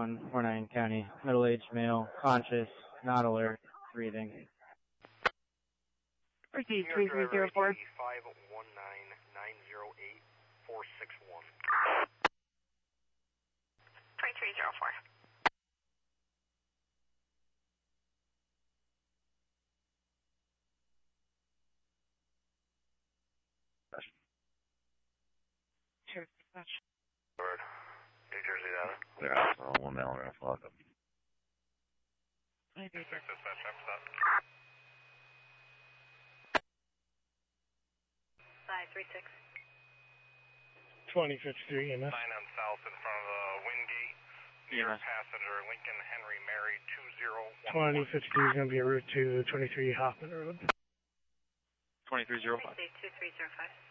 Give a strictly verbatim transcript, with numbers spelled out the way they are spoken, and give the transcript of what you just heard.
one, Fortnite County, middle-aged male, conscious, not alert, breathing. Proceed three three zero four. five one nine nine zero eight four six one. three three zero four. Sure, dispatch. Word. New Jersey data. Clear hospital, one male, we're gonna lock up. three three zero. Dispatch, I'm set. five three six. twenty fifty-three E M S. Nine on south in front of the Wingate. Near passenger Lincoln Henry Mary two zero one. twenty fifty-three is going to be a route to twenty-three Hoffman Road. twenty-three zero five. two three zero five.